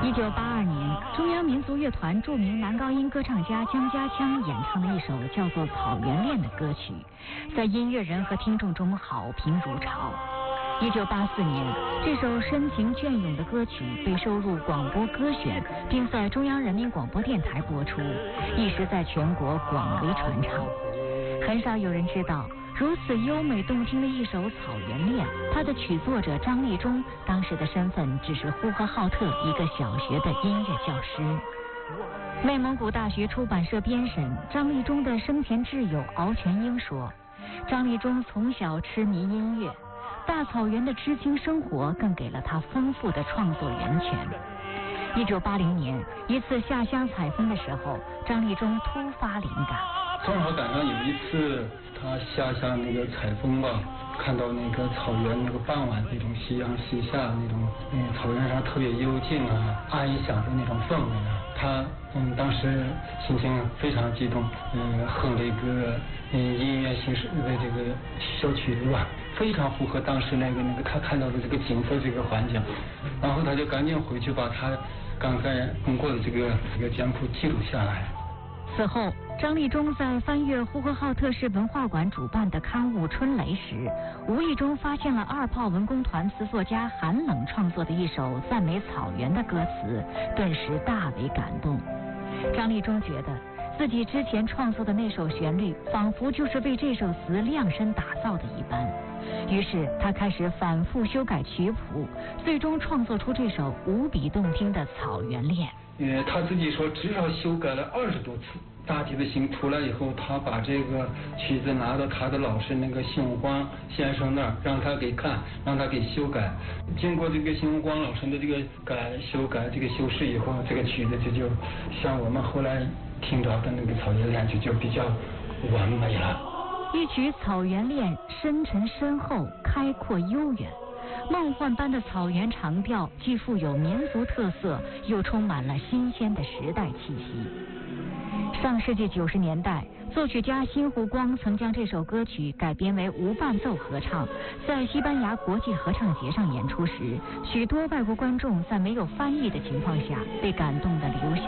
1982年，中央民族乐团著名男高音歌唱家姜家枪演唱的一首叫做《草原恋》的歌曲，在音乐人和听众中好评如潮。1984年，这首深情隽永的歌曲被收入广播歌选，并在中央人民广播电台播出，一时在全国广为传唱。很少有人知道，如此优美动听的一首《草原恋》，它的曲作者张立中当时的身份只是呼和浩特一个小学的音乐教师。内蒙古大学出版社编审张立中的生前挚友敖全英说，张立中从小痴迷音乐，大草原的知青生活更给了他丰富的创作源泉。1980年，一次下乡采风的时候，张立中突发灵感， 正好赶上有一次他下那个采风吧，看到那个草原那个傍晚那种夕阳西下那种草原上特别幽静啊安详的那种氛围啊，他当时心情非常激动，哼了一个音乐形式的这个小曲子吧，非常符合当时那个他看到的这个景色这个环境，然后他就赶紧回去把他刚才通过的这个简谱记录下来。 此后，张立中在翻阅呼和浩特市文化馆主办的刊物《春雷》时，无意中发现了二炮文工团词作家韩冷创作的一首赞美草原的歌词，顿时大为感动。张立中觉得自己之前创作的那首旋律，仿佛就是为这首词量身打造的一般。于是他开始反复修改曲谱，最终创作出这首无比动听的《草原恋》。 他自己说至少修改了20多次。大体的型出来以后，他把这个曲子拿到他的老师那个新红光先生那儿，让他给看，让他给修改。经过这个新红光老师的这个修改这个修饰以后，这个曲子就像我们后来听到的那个草原恋就比较完美了。 一曲《草原恋》深沉深厚，开阔悠远，梦幻般的草原长调，既富有民族特色，又充满了新鲜的时代气息。上世纪90年代，作曲家新湖光曾将这首歌曲改编为无伴奏合唱，在西班牙国际合唱节上演出时，许多外国观众在没有翻译的情况下被感动得流下